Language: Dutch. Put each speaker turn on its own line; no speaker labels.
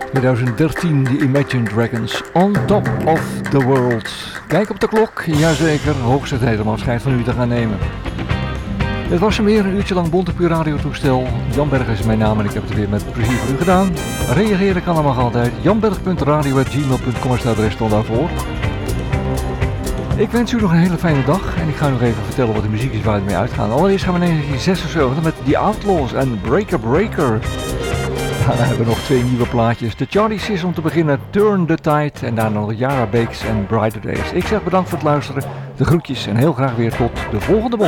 2013, de Imagine Dragons, On Top of the World. Kijk op de klok, jazeker, hoogste tijd om afscheid van u te gaan nemen. Het was hem weer, een uurtje lang Bonte Puur radiotoestel. Jan Berg is mijn naam en ik heb het weer met plezier voor u gedaan. Reageren kan allemaal altijd. janberg.radio@gmail.com is het adres dan daarvoor. Ik wens u nog een hele fijne dag en ik ga u nog even vertellen wat de muziek is waar we mee uitgaan. Allereerst gaan we naar 1976 met The Outlaws en Breaker Breaker. Daarna hebben we nog 2 nieuwe plaatjes. De Charlie Sis om te beginnen, Turn the Tide en daarna nog Yara Bakes en Brighter Days. Ik zeg bedankt voor het luisteren, de groetjes en heel graag weer tot de volgende mond.